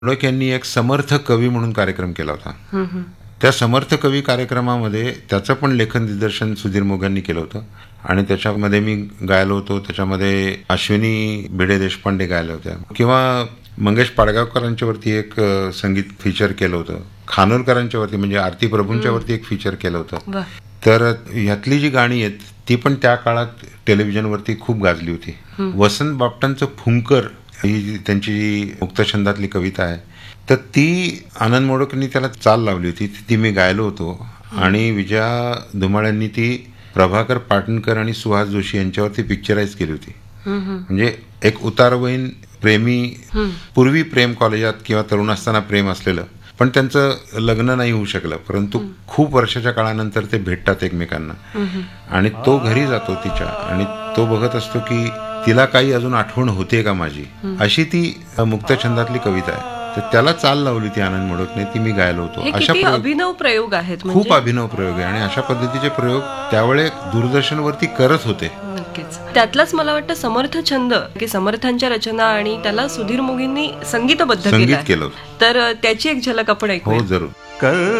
मोडक यांनी एक समर्थ कवी म्हणून कार्यक्रम केला होता. त्या समर्थ कवी कार्यक्रमामध्ये त्याचं पण लेखन दिग्दर्शन सुधीर मोघांनी केलं होतं आणि त्याच्यामध्ये मी गायलो होतो. त्याच्यामध्ये अश्विनी भिडे देशपांडे गायल्या होत्या किंवा मंगेश पाडगावकरांच्यावरती एक संगीत फीचर केलं होतं. खानोलकरांच्यावरती म्हणजे आरती प्रभूंच्यावरती एक फीचर केलं होतं. तर ह्यातली जी गाणी आहेत ती पण त्या काळात टेलिव्हिजनवरती खूप गाजली होती. वसंत बापटांचं फुंकर ही त्यांची जी मुक्तछंदातली कविता आहे, तर ती आनंद मोडकनी त्याला चाल लावली होती. ती मी गायलो होतो आणि विजया धुमाळ्यांनी ती प्रभाकर पाटणकर आणि सुहास जोशी यांच्यावरती पिक्चराईज केली होती. म्हणजे एक उतारवयीन प्रेमी, पूर्वी प्रेम कॉलेजात किंवा तरुण असताना प्रेम असलेलं, पण त्यांचं लग्न नाही होऊ शकलं, परंतु खूप वर्षाच्या काळानंतर ते भेटतात एकमेकांना आणि तो घरी जातो तिच्या आणि तो बघत असतो की तिला काही अजून आठवण होते का माझी, अशी ती मुक्तछंदातली कविता आहे. तर त्याला चाल लावली ती आनंद मोडकने, ती मी गायलो होतो. अशा अभिनव प्रयोग आहेत, खूप अभिनव प्रयोग आहे आणि अशा पद्धतीचे प्रयोग त्यावेळे दूरदर्शनवरती करत होते. नक्कीच. त्यातलाच मला वाटतं समर्थ छंद की समर्थांच्या रचना आणि त्याला सुधीर मोघींनी संगीतबद्ध केलं, केलं. तर त्याची एक झलक आपण ऐकू. हो, जरूर.